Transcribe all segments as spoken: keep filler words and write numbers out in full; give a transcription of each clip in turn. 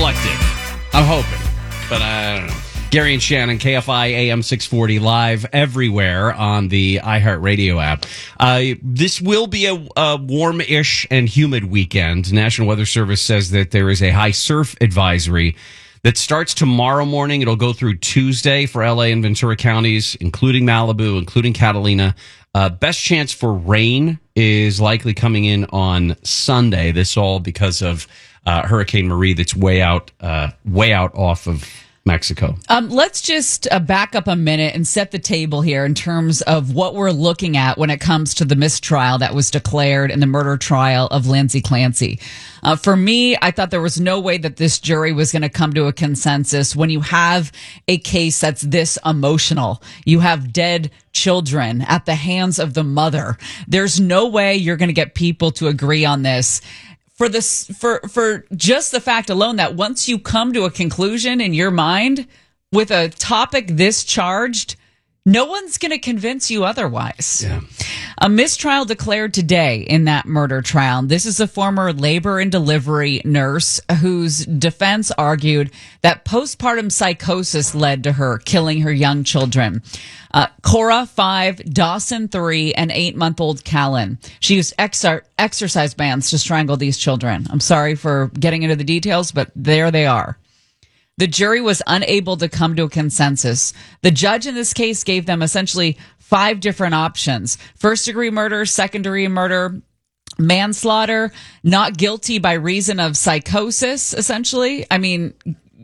reflective. I'm hoping, but I don't know. Gary and Shannon, K F I A M six forty, live everywhere on the iHeartRadio app. Uh, this will be a, a warm-ish and humid weekend. National Weather Service says that there is a high surf advisory that starts tomorrow morning. It'll go through Tuesday for L A and Ventura counties, including Malibu, including Catalina. Uh, best chance for rain is likely coming in on Sunday. This all because of uh, Hurricane Marie that's way out, uh, way out off of Mexico. Um, let's just uh, back up a minute and set the table here in terms of what we're looking at when it comes to the mistrial that was declared in the murder trial of Lindsay Clancy. Uh, for me, I thought there was no way that this jury was going to come to a consensus when you have a case that's this emotional. You have dead children at the hands of the mother. There's no way you're going to get people to agree on this. For this, for for just the fact alone that once you come to a conclusion in your mind with a topic this charged, no one's going to convince you otherwise. Yeah. A mistrial declared today in that murder trial. This is a former labor and delivery nurse whose defense argued that postpartum psychosis led to her killing her young children. Uh, Cora, five, Dawson, three, and eight-month-old Callan. She used exer- exercise bands to strangle these children. I'm sorry for getting into the details, but there they are. The jury was unable to come to a consensus. The judge in this case gave them essentially five different options: first-degree murder, second-degree murder, manslaughter, not guilty by reason of psychosis, essentially. I mean,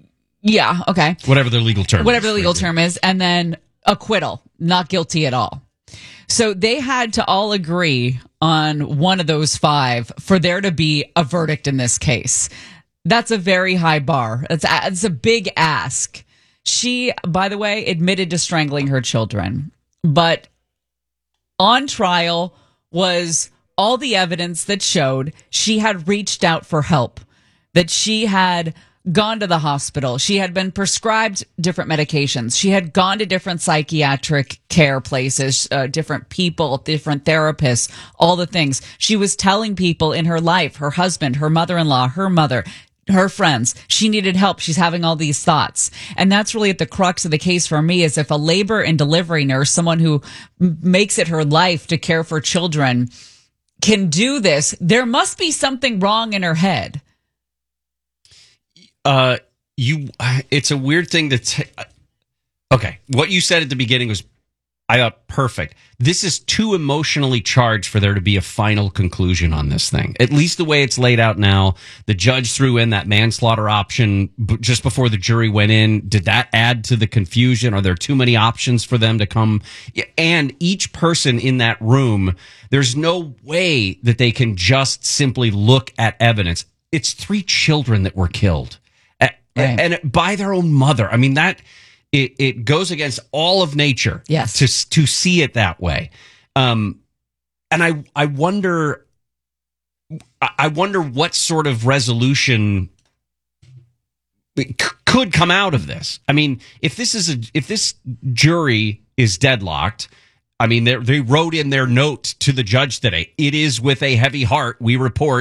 yeah, okay. Whatever the legal term Whatever is. the legal term is. And then acquittal, not guilty at all. So they had to all agree on one of those five for there to be a verdict in this case. That's a very high bar. It's a, it's a big ask. She, by the way, admitted to strangling her children, but on trial was all the evidence that showed she had reached out for help, that she had gone to the hospital. She had been prescribed different medications. She had gone to different psychiatric care places, uh, different people, different therapists, all the things. She was telling people in her life, her husband, her mother-in-law, her mother, her friends, she needed help. She's having all these thoughts. And that's really at the crux of the case for me, is if a labor and delivery nurse, someone who m- makes it her life to care for children, can do this, there must be something wrong in her head. Uh, you, it's a weird thing to t- okay. What you said at the beginning was, I thought, perfect. This is too emotionally charged for there to be a final conclusion on this thing. At least the way it's laid out now. The judge threw in that manslaughter option b- just before the jury went in. Did that add to the confusion? Are there too many options for them to come? And each person in that room, there's no way that they can just simply look at evidence. It's three children that were killed. Right. And by their own mother. I mean, that... It, it goes against all of nature, yes, to to see it that way, um, and I I wonder I wonder what sort of resolution c- could come out of this. I mean, if this is a if this jury is deadlocked, I mean, they they wrote in their note to the judge today, "It is with a heavy heart we report